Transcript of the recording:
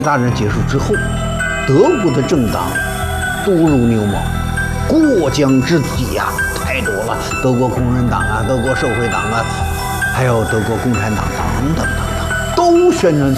大战结束之后，德国的政党多如牛毛，过江之鲫呀，太多了。德国工人党啊，德国社会党啊，还有德国共产党等等等等，都宣传